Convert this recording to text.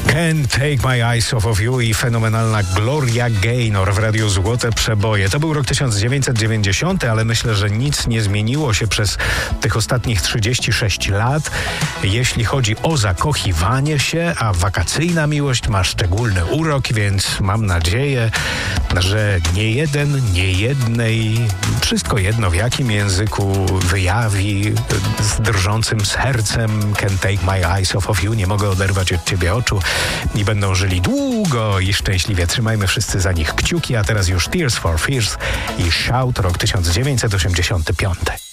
Can't Take My Eyes Off of You i fenomenalna Gloria Gaynor w Radiu Złote Przeboje. To był rok 1990, ale myślę, że nic nie zmieniło się przez tych ostatnich 36 lat. Jeśli chodzi o zakochiwanie się, a wakacyjna miłość ma szczególny urok, więc mam nadzieję, że nie jeden, nie jednej, wszystko jedno w jakim języku wyjawi z drżącym sercem Can't Take My Eyes Off of You, nie mogę oderwać od ciebie oczu i będą żyli długo i szczęśliwie. Trzymajmy wszyscy za nich kciuki, a teraz już Tears for Fears i Shout, rok 1985.